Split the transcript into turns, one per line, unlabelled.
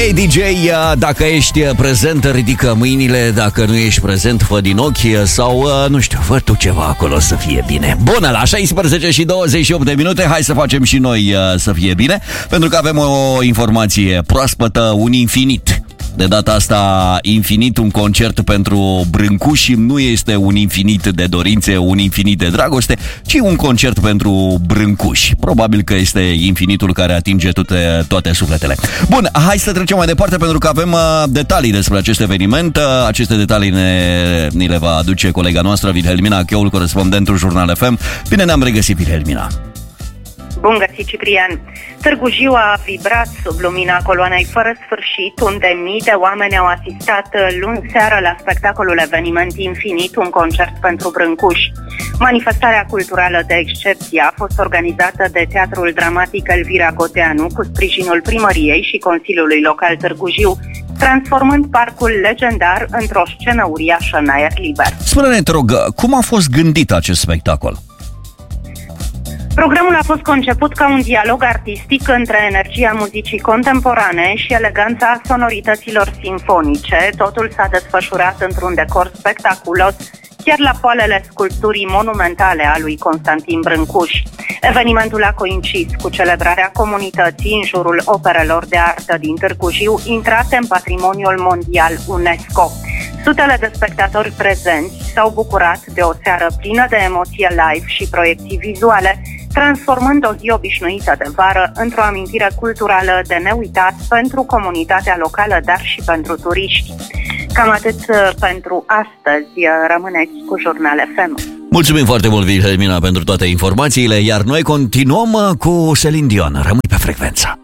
Hei DJ, dacă ești prezent, ridică mâinile. Dacă nu ești prezent, fă din ochi. Sau, nu știu, fă tu ceva acolo să fie bine. Bună, la 16 și 28 de minute. Hai să facem și noi să fie bine, pentru că avem o informație proaspătă. Un infinit. De data asta, infinit, un concert pentru Brâncuși. Nu este un infinit de dorințe, un infinit de dragoste, ci un concert pentru Brâncuși. Probabil că este infinitul care atinge toate sufletele. Bun, hai să trecem mai departe, pentru că avem detalii despre acest eveniment. Aceste detalii ni le va aduce colega noastră, Wilhelmina Cheul, corespondentul Jurnal FM. Bine ne-am regăsit, Wilhelmina!
Bun găsit, Ciprian! Târgu Jiu a vibrat sub lumina coloanei fără sfârșit, unde mii de oameni au asistat luni seară la spectacolul Eveniment Infinit, un concert pentru Brâncuși. Manifestarea culturală de excepție a fost organizată de Teatrul Dramatic Elvira Goteanu cu sprijinul primăriei și Consiliului Local Târgu Jiu, transformând parcul legendar într-o scenă uriașă în aer liber.
Spune-ne, te rog, cum a fost gândit acest spectacol?
Programul a fost conceput ca un dialog artistic între energia muzicii contemporane și eleganța sonorităților simfonice. Totul s-a desfășurat într-un decor spectaculos, chiar la poalele sculpturii monumentale a lui Constantin Brâncuș. Evenimentul a coincis cu celebrarea comunității în jurul operelor de artă din Târgu Jiu, intrate în patrimoniul mondial UNESCO. Sutele de spectatori prezenți s-au bucurat de o seară plină de emoție live și proiecții vizuale, transformând o zi obișnuită de vară într-o amintire culturală de neuitat pentru comunitatea locală, dar și pentru turiști. Cam atât pentru astăzi. Rămâneți cu Jurnal FM.
Mulțumim foarte mult, Wilhelmina, pentru toate informațiile, iar noi continuăm cu Celine Dion. Rămâi pe frecvență.